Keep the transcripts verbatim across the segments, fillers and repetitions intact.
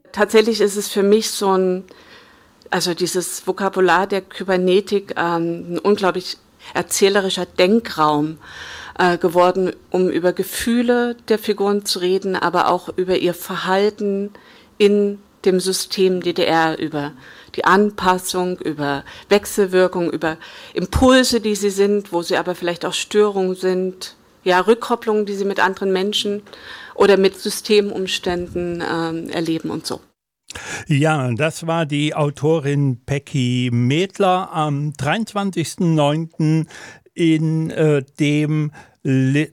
Tatsächlich ist es für mich so ein, also dieses Vokabular der Kybernetik, ähm, ein unglaublich erzählerischer Denkraum äh, geworden, um über Gefühle der Figuren zu reden, aber auch über ihr Verhalten in dem System D D R, über die Anpassung, über Wechselwirkung, über Impulse, die sie sind, wo sie aber vielleicht auch Störungen sind, ja, Rückkopplungen, die sie mit anderen Menschen oder mit Systemumständen ähm, erleben und so. Ja, das war die Autorin Peggy Medler am dreiundzwanzigsten neunten in äh, dem Li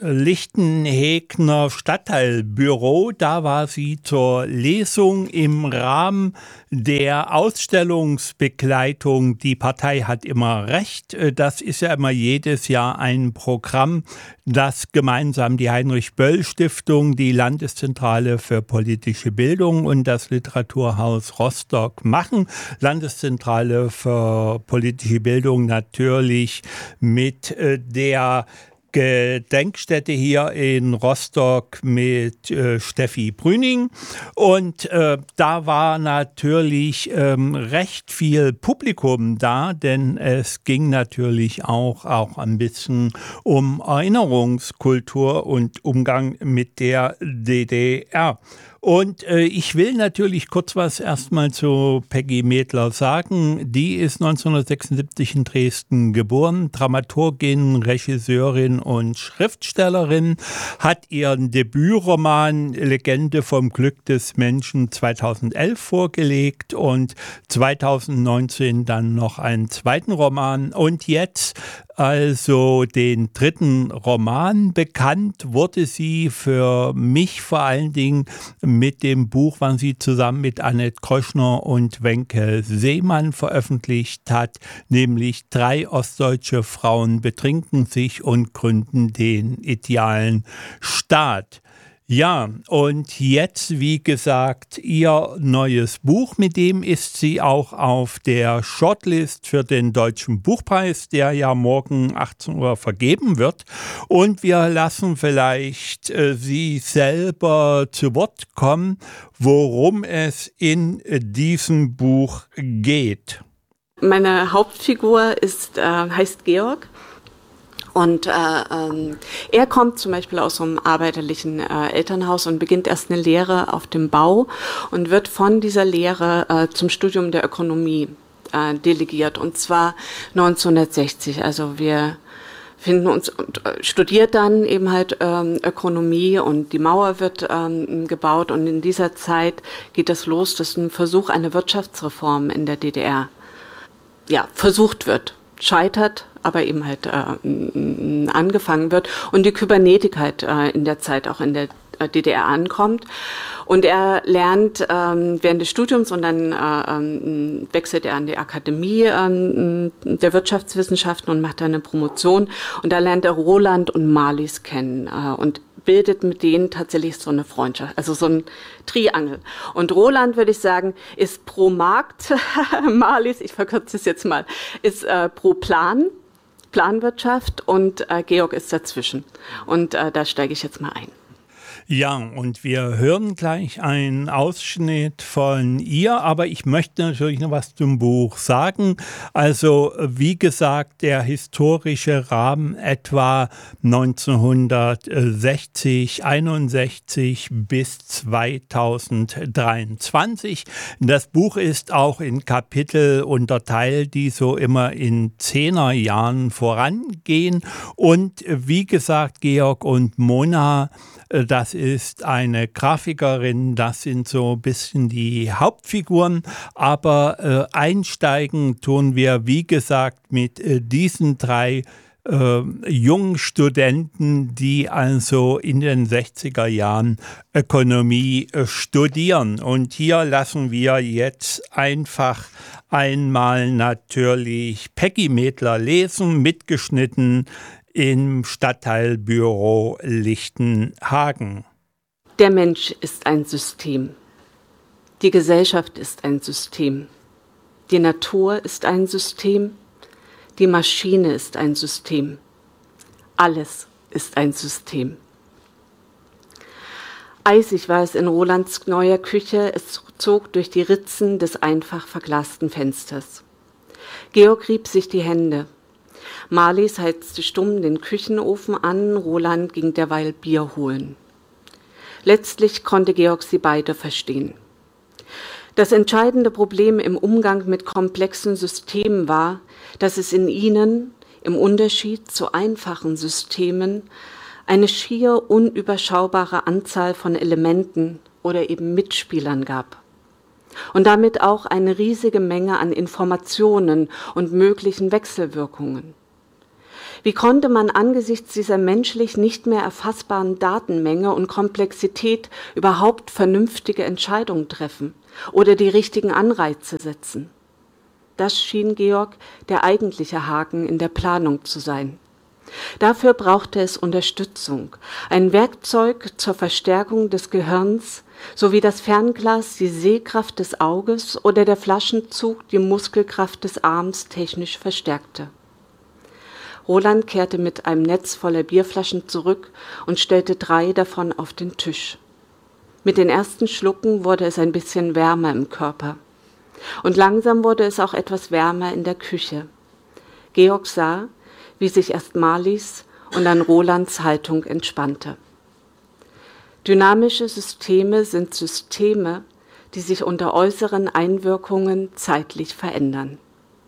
Lichtenhegner Stadtteilbüro. Da war sie zur Lesung im Rahmen der Ausstellungsbegleitung Die Partei hat immer Recht. Das ist ja immer jedes Jahr ein Programm, das gemeinsam die Heinrich-Böll-Stiftung, die Landeszentrale für politische Bildung und das Literaturhaus Rostock machen. Landeszentrale für politische Bildung natürlich mit äh, der Gedenkstätte hier in Rostock mit äh, Steffi Brüning und äh, da war natürlich ähm, recht viel Publikum da, denn es ging natürlich auch, auch ein bisschen um Erinnerungskultur und Umgang mit der D D R. Und äh, ich will natürlich kurz was erstmal zu Peggy Medler sagen. Die ist neunzehnhundertsechsundsiebzig in Dresden geboren, Dramaturgin, Regisseurin und Schriftstellerin, hat ihren Debütroman Legende vom Glück des Menschen zweitausendelf vorgelegt und zweitausendneunzehn dann noch einen zweiten Roman und jetzt also den dritten Roman. Bekannt wurde sie für mich vor allen Dingen mit dem Buch, was sie zusammen mit Annette Kröschner und Wenke Seemann veröffentlicht hat, nämlich Drei ostdeutsche Frauen betrinken sich und gründen den idealen Staat. Ja, und jetzt, wie gesagt, ihr neues Buch, mit dem ist sie auch auf der Shortlist für den Deutschen Buchpreis, der ja morgen achtzehn Uhr vergeben wird. Und wir lassen vielleicht äh, sie selber zu Wort kommen, worum es in äh, diesem Buch geht. Meine Hauptfigur ist, äh, heißt Georg. Und äh, ähm, er kommt zum Beispiel aus so einem arbeiterlichen äh, Elternhaus und beginnt erst eine Lehre auf dem Bau und wird von dieser Lehre äh, zum Studium der Ökonomie äh, delegiert. Und zwar neunzehnhundertsechzig. Also wir finden uns und äh, studiert dann eben halt ähm, Ökonomie und die Mauer wird ähm, gebaut. Und in dieser Zeit geht das los, dass ein Versuch einer Wirtschaftsreform in der D D R ja, versucht wird. Scheitert, aber eben halt äh, angefangen wird und die Kybernetik halt äh, in der Zeit auch in der D D R ankommt. Und er lernt ähm, während des Studiums und dann äh, wechselt er an die Akademie äh, der Wirtschaftswissenschaften und macht da eine Promotion. Und da lernt er Roland und Marlies kennen äh, und bildet mit denen tatsächlich so eine Freundschaft, also so ein Triangel. Und Roland, würde ich sagen, ist pro Markt, Marlies, ich verkürze es jetzt mal, ist äh, pro Plan, Planwirtschaft und äh, Georg ist dazwischen. Und äh, da steige ich jetzt mal ein. Ja, und wir hören gleich einen Ausschnitt von ihr, aber ich möchte natürlich noch was zum Buch sagen. Also, wie gesagt, der historische Rahmen etwa neunzehnhundertsechzig, einundsechzig bis zweitausenddreiundzwanzig. Das Buch ist auch in Kapitel unterteilt, die so immer in Zehnerjahren vorangehen. Und wie gesagt, Georg und Mona, das ist eine Grafikerin, das sind so ein bisschen die Hauptfiguren, aber äh, einsteigen tun wir, wie gesagt, mit äh, diesen drei äh, jungen Studenten, die also in den sechziger Jahren Ökonomie äh, studieren. Und hier lassen wir jetzt einfach einmal natürlich Peggy Medler lesen, mitgeschnitten im Stadtteilbüro Lichtenhagen. Der Mensch ist ein System. Die Gesellschaft ist ein System. Die Natur ist ein System. Die Maschine ist ein System. Alles ist ein System. Eisig war es in Rolands neuer Küche, es zog durch die Ritzen des einfach verglasten Fensters. Georg rieb sich die Hände. Marlies heizte stumm den Küchenofen an, Roland ging derweil Bier holen. Letztlich konnte Georg sie beide verstehen. Das entscheidende Problem im Umgang mit komplexen Systemen war, dass es in ihnen, im Unterschied zu einfachen Systemen, eine schier unüberschaubare Anzahl von Elementen oder eben Mitspielern gab. Und damit auch eine riesige Menge an Informationen und möglichen Wechselwirkungen. Wie konnte man angesichts dieser menschlich nicht mehr erfassbaren Datenmenge und Komplexität überhaupt vernünftige Entscheidungen treffen oder die richtigen Anreize setzen? Das schien Georg der eigentliche Haken in der Planung zu sein. Dafür brauchte es Unterstützung, ein Werkzeug zur Verstärkung des Gehirns, sowie das Fernglas die Sehkraft des Auges oder der Flaschenzug die Muskelkraft des Arms technisch verstärkte. Roland kehrte mit einem Netz voller Bierflaschen zurück und stellte drei davon auf den Tisch. Mit den ersten Schlucken wurde es ein bisschen wärmer im Körper. Und langsam wurde es auch etwas wärmer in der Küche. Georg sah, wie sich erst Marlies und dann Rolands Haltung entspannte. Dynamische Systeme sind Systeme, die sich unter äußeren Einwirkungen zeitlich verändern.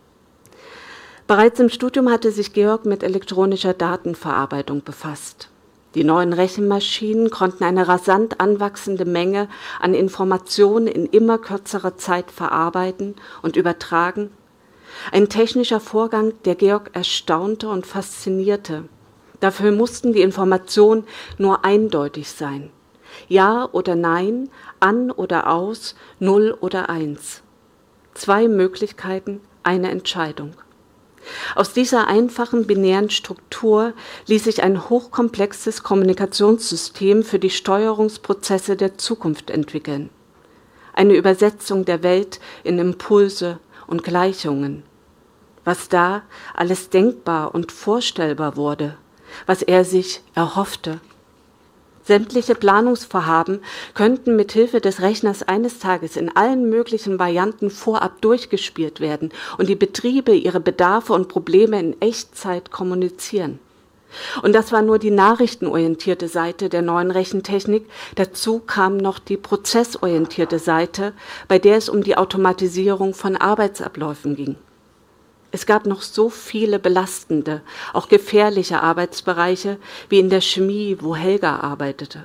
Bereits im Studium hatte sich Georg mit elektronischer Datenverarbeitung befasst. Die neuen Rechenmaschinen konnten eine rasant anwachsende Menge an Informationen in immer kürzerer Zeit verarbeiten und übertragen. Ein technischer Vorgang, der Georg erstaunte und faszinierte. Dafür mussten die Informationen nur eindeutig sein. Ja oder Nein, an oder aus, null oder eins. Zwei Möglichkeiten, eine Entscheidung. Aus dieser einfachen binären Struktur ließ sich ein hochkomplexes Kommunikationssystem für die Steuerungsprozesse der Zukunft entwickeln. Eine Übersetzung der Welt in Impulse und Gleichungen. Was da alles denkbar und vorstellbar wurde, was er sich erhoffte. Sämtliche Planungsvorhaben könnten mit Hilfe des Rechners eines Tages in allen möglichen Varianten vorab durchgespielt werden und die Betriebe ihre Bedarfe und Probleme in Echtzeit kommunizieren. Und das war nur die nachrichtenorientierte Seite der neuen Rechentechnik. Dazu kam noch die prozessorientierte Seite, bei der es um die Automatisierung von Arbeitsabläufen ging. Es gab noch so viele belastende, auch gefährliche Arbeitsbereiche wie in der Chemie, wo Helga arbeitete.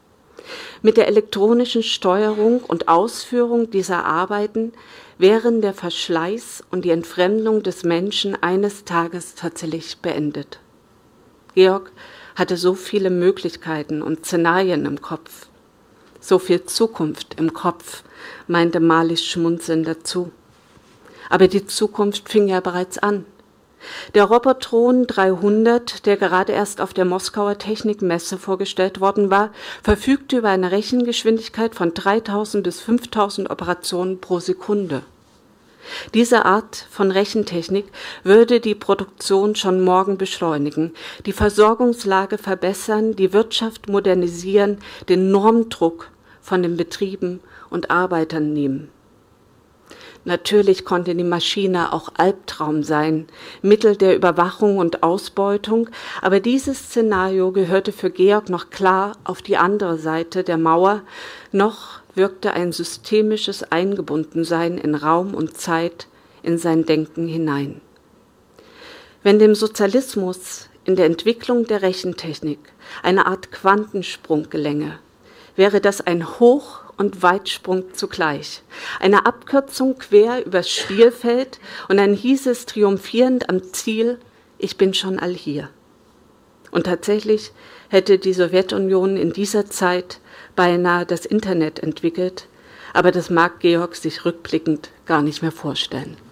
Mit der elektronischen Steuerung und Ausführung dieser Arbeiten wären der Verschleiß und die Entfremdung des Menschen eines Tages tatsächlich beendet. Georg hatte so viele Möglichkeiten und Szenarien im Kopf. So viel Zukunft im Kopf, meinte Marlies schmunzelnd dazu. Aber die Zukunft fing ja bereits an. Der Robotron dreihundert, der gerade erst auf der Moskauer Technikmesse vorgestellt worden war, verfügte über eine Rechengeschwindigkeit von dreitausend bis fünftausend Operationen pro Sekunde. Diese Art von Rechentechnik würde die Produktion schon morgen beschleunigen, die Versorgungslage verbessern, die Wirtschaft modernisieren, den Normdruck von den Betrieben und Arbeitern nehmen. Natürlich konnte die Maschine auch Albtraum sein, Mittel der Überwachung und Ausbeutung, aber dieses Szenario gehörte für Georg noch klar auf die andere Seite der Mauer, noch wirkte ein systemisches Eingebundensein in Raum und Zeit in sein Denken hinein. Wenn dem Sozialismus in der Entwicklung der Rechentechnik eine Art Quantensprung gelänge, wäre das ein Hoch- und Weitsprung zugleich. Eine Abkürzung quer übers Spielfeld und dann hieß es triumphierend am Ziel, ich bin schon all hier. Und tatsächlich hätte die Sowjetunion in dieser Zeit beinahe das Internet entwickelt, aber das mag Georg sich rückblickend gar nicht mehr vorstellen.